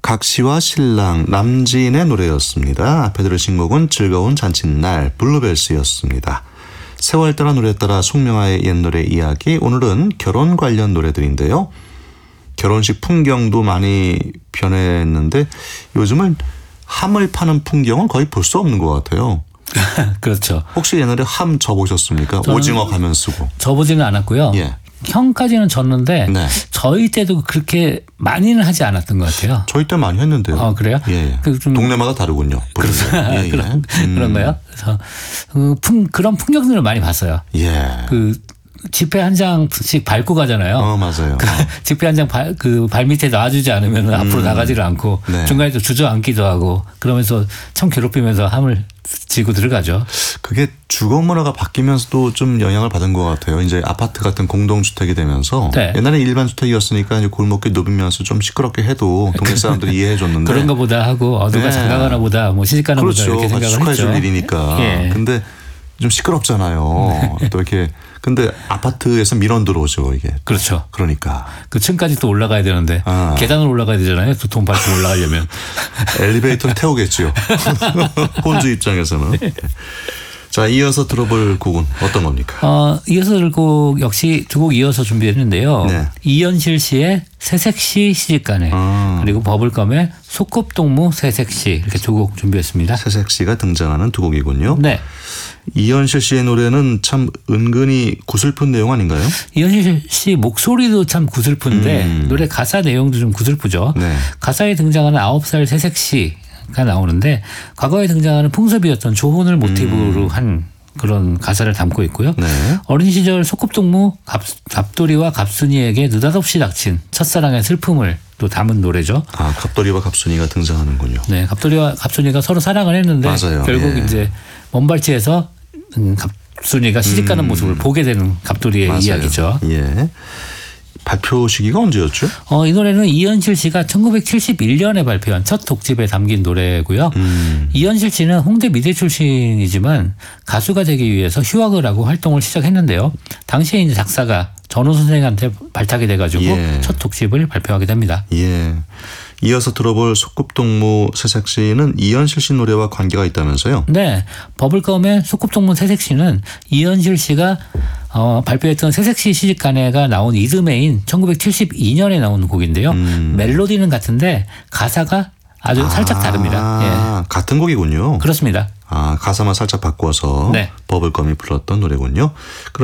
각시와 신랑 남진의 노래였습니다. 앞에 들으신 곡은 즐거운 잔칫날 블루벨스였습니다. 세월 따라 노래 따라 송명아의 옛 노래 이야기, 오늘은 결혼 관련 노래들인데요. 결혼식 풍경도 많이 변했는데 요즘은 함을 파는 풍경은 거의 볼 수 없는 것 같아요. 그렇죠. 혹시 옛날에 함 접으셨습니까? 오징어 가면 쓰고. 접어지는 않았고요. 예. 형까지는 졌는데 네. 저희 때도 그렇게 많이는 하지 않았던 것 같아요. 저희 때 많이 했는데요. 아, 그래요? 예. 좀 동네마다 다르군요. 예, 예. 그런가요? 그래서 그런 풍경들을 많이 봤어요. 예. 지폐 한 장씩 밟고 가잖아요. 맞아요. 지폐 한 장 발 밑에 놔주지 않으면 앞으로 나가지를 않고 네. 중간에 또 주저앉기도 하고 그러면서 참 괴롭히면서 함을 지고 들어가죠. 그게 주거 문화가 바뀌면서도 좀 영향을 받은 것 같아요. 이제 아파트 같은 공동주택이 되면서 네. 옛날에 일반 주택이었으니까 이제 골목길 누비면서 좀 시끄럽게 해도 동네 사람들이 이해해 줬는데 그런가 보다 하고 누가 네. 장가가나 보다 뭐 시집가나 그렇죠. 보다 이렇게 생각을 축하해 했죠. 줄 일이니까. 예. 근데 좀 시끄럽잖아요. 또 이렇게. 근데 아파트에서 민원 들어오죠, 이게. 그렇죠. 그러니까. 그 층까지 또 올라가야 되는데 계단을 올라가야 되잖아요. 또 돈 받고 올라가려면. 엘리베이터를 태우겠죠. 혼주 입장에서는. 자, 이어서 들어볼 곡은 어떤 겁니까? 이어서 들을 곡 역시 두 곡 이어서 준비했는데요. 네. 이현실 씨의 새색시 시집가네 그리고 버블검의 소꿉동무 새색시 이렇게 두 곡 준비했습니다. 새색시가 등장하는 두 곡이군요. 네. 이현실 씨의 노래는 참 은근히 구슬픈 내용 아닌가요? 이현실 씨 목소리도 참 구슬픈데 노래 가사 내용도 좀 구슬프죠. 네. 가사에 등장하는 9살 새색시가 나오는데 과거에 등장하는 풍습이었던 조혼을 모티브로 한 그런 가사를 담고 있고요. 네. 어린 시절 소꿉동무 갑돌이와 갑순이에게 느닷없이 닥친 첫사랑의 슬픔을 또 담은 노래죠. 갑돌이와 갑순이가 등장하는군요. 네, 갑돌이와 갑순이가 서로 사랑을 했는데 맞아요. 결국 예. 이제 먼발치에서 갑순이가 시집가는 모습을 보게 되는 갑돌이의 맞아요. 이야기죠. 예. 발표 시기가 언제였죠? 이 노래는 이현실 씨가 1971년에 발표한 첫 독집에 담긴 노래고요. 이현실 씨는 홍대 미대 출신이지만 가수가 되기 위해서 휴학을 하고 활동을 시작했는데요. 당시에 이제 작사가 전호 선생한테 발탁이 돼가지고 예. 첫 독집을 발표하게 됩니다. 예. 이어서 들어볼 소꿉동무 새색시는 이현실 씨 노래와 관계가 있다면서요? 네. 버블검의 소꿉동무 새색시는 이현실 씨가 발표했던 새색시 시집가네가 나온 이듬해인 1972년에 나온 곡인데요. 멜로디는 같은데 가사가 아주 살짝 다릅니다. 예. 같은 곡이군요. 그렇습니다. 가사만 살짝 바꿔서 네. 버블검이 불렀던 노래군요.